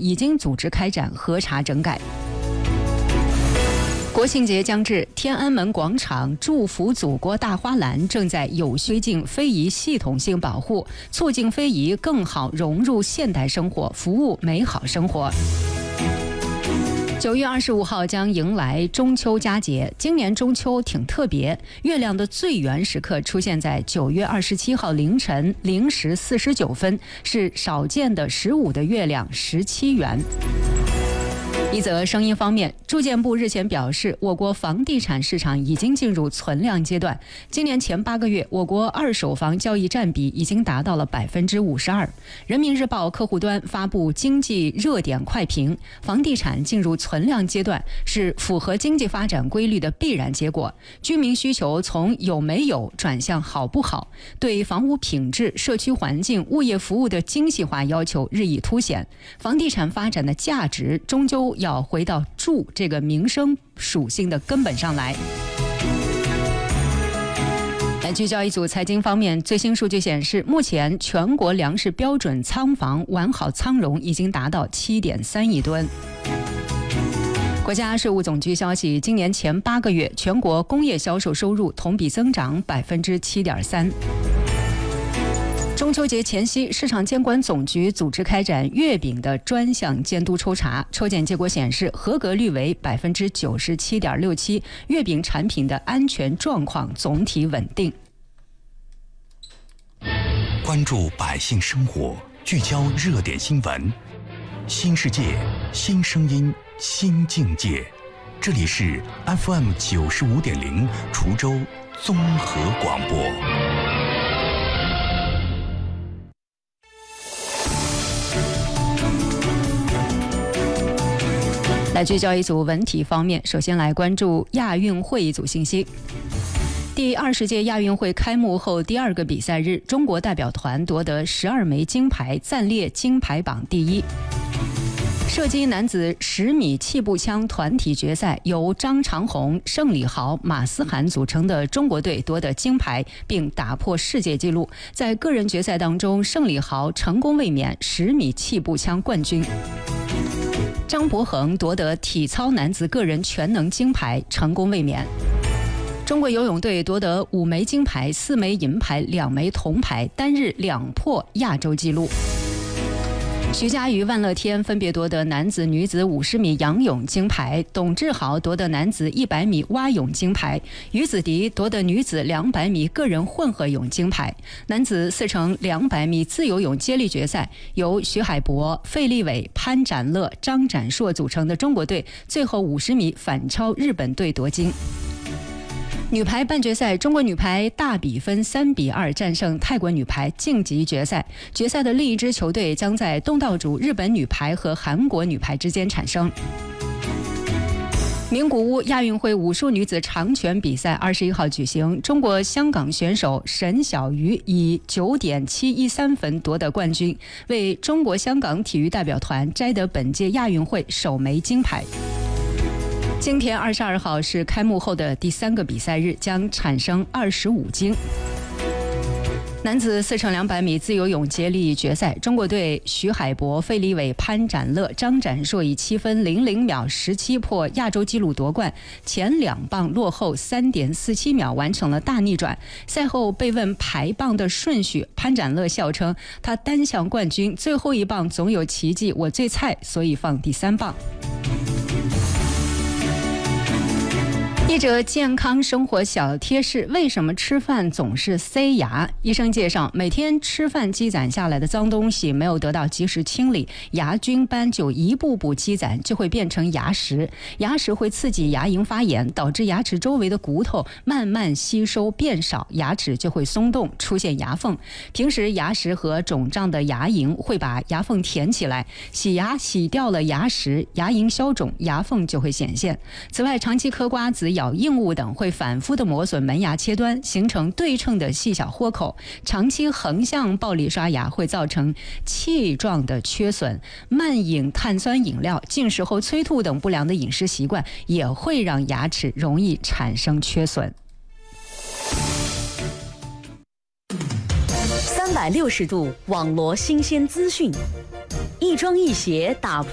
已经组织开展核查整改。国庆节将至，天安门广场祝福祖国大花篮正在有序推进非遗系统性保护，促进非遗更好融入现代生活，服务美好生活。9月25号将迎来中秋佳节，今年中秋挺特别，月亮的最圆时刻出现在9月27号凌晨0时49分，是少见的15的月亮17圆。一则声音方面，住建部日前表示，我国房地产市场已经进入存量阶段。今年前8个月，我国二手房交易占比已经达到了52%。人民日报客户端发布经济热点快评，房地产进入存量阶段是符合经济发展规律的必然结果。居民需求从有没有转向好不好，对房屋品质、社区环境、物业服务的精细化要求日益凸显。房地产发展的价值终究要回到住这个民生属性的根本上来。聚焦一组财经方面，最新数据显示，目前全国粮食标准仓房完好仓容已经达到7.3亿吨。国家税务总局消息，今年前8个月，全国工业销售收入同比增长7.3%。中秋节前夕，市场监管总局组织开展月饼的专项监督抽查，抽检结果显示，合格率为97.67%，月饼产品的安全状况总体稳定。 关注百姓生活，聚焦热点新闻，新世界，新声音，新境界。这里是 FM 95.0滁州综合广播。 来聚焦一组文体方面，首先来关注亚运会一组信息。第20届亚运会开幕后第2个比赛日，中国代表团夺得12枚金牌，暂列金牌榜第1。射击男子10米气步枪团体决赛，由张长虹、盛礼豪、马思涵组成的中国队夺得金牌，并打破世界纪录。在个人决赛当中，盛礼豪成功卫冕10米气步枪冠军。张博恒夺得体操男子个人全能金牌，成功卫冕。中国游泳队夺得5枚金牌、4枚银牌、2枚铜牌，单日2破亚洲纪录。徐嘉余、万乐天分别夺得男子、女子50米仰泳金牌，董志豪夺得男子100米蛙泳金牌，于子迪夺得女子200米个人混合泳金牌。男子4乘200米自由泳接力决赛，由徐海博、费立伟、潘展乐、张展硕组成的中国队最后50米反超日本队夺金。女排半决赛，中国女排大比分3-2战胜泰国女排，晋级决赛。决赛的另一支球队将在东道主日本女排和韩国女排之间产生。名古屋亚运会武术女子长拳比赛21号举行，中国香港选手沈小鱼以9.713分夺得冠军，为中国香港体育代表团摘得本届亚运会首枚金牌。今天22号是开幕后的第3个比赛日，将产生25金。男子4乘200米自由泳接力决赛，中国队徐海博、费立伟、潘展乐、张展硕以7分00秒17破亚洲纪录夺冠，前2棒落后3.47秒完成了大逆转。赛后被问排棒的顺序，潘展乐笑称他单项冠军，最后一棒总有奇迹，我最菜，所以放第3棒。一则健康生活小贴士：为什么吃饭总是塞牙？医生介绍，每天吃饭积攒下来的脏东西没有得到及时清理，牙菌斑就一步步积攒，就会变成牙石。牙石会刺激牙龈发炎，导致牙齿周围的骨头慢慢吸收变少，牙齿就会松动，出现牙缝。平时牙石和肿胀的牙龈会把牙缝填起来，洗牙洗掉了牙石，牙龈消肿，牙缝就会显现。此外，长期嗑瓜子、咬硬物等会反复的磨损门牙切端，形成对称的细小豁口。长期横向暴力刷牙会造成气状的缺损。慢饮碳酸饮料、进食后催吐等不良的饮食习惯也会让牙齿容易产生缺损。 360度网罗新鲜资讯，一庄一协打